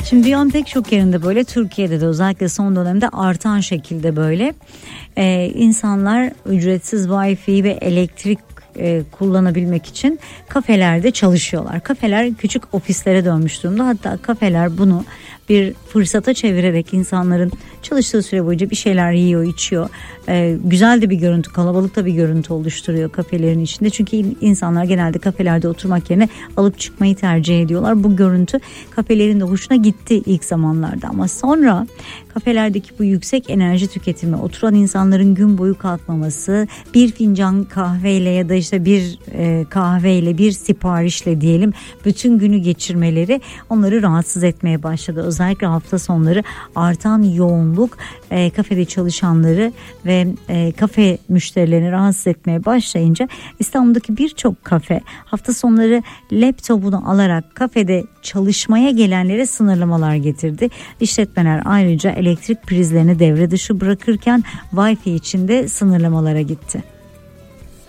Şimdi dünyanın pek çok yerinde böyle, Türkiye'de de özellikle son dönemde artan şekilde böyle insanlar ücretsiz Wi-Fi ve elektrik kullanabilmek için kafelerde çalışıyorlar. Kafeler küçük ofislere dönmüş durumda. Hatta kafeler bunu bir fırsata çevirerek insanların çalıştığı süre boyunca bir şeyler yiyor, içiyor. Güzel de bir görüntü, kalabalık da bir görüntü oluşturuyor kafelerin içinde. Çünkü insanlar genelde kafelerde oturmak yerine alıp çıkmayı tercih ediyorlar. Bu görüntü kafelerin de hoşuna gitti ilk zamanlarda. Ama sonra kafelerdeki bu yüksek enerji tüketimi, oturan insanların gün boyu kalkmaması, bir fincan kahveyle ya da işte bir kahveyle, bir siparişle diyelim bütün günü geçirmeleri onları rahatsız etmeye başladı. Özellikle hafta sonları artan yoğunluk kafede çalışanları ve kafe müşterilerini rahatsız etmeye başlayınca İstanbul'daki birçok kafe hafta sonları laptopunu alarak kafede çalışmaya gelenlere sınırlamalar getirdi. İşletmeler ayrıca elektrik prizlerini devre dışı bırakırken Wi-Fi için de sınırlamalara gitti.